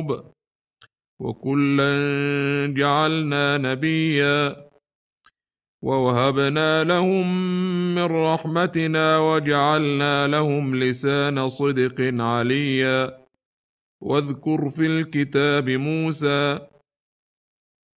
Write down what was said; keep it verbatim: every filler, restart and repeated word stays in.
يعقوب وكلا جعلنا نبيا ووهبنا لهم من رحمتنا وجعلنا لهم لسان صدق عليا واذكر في الكتاب موسى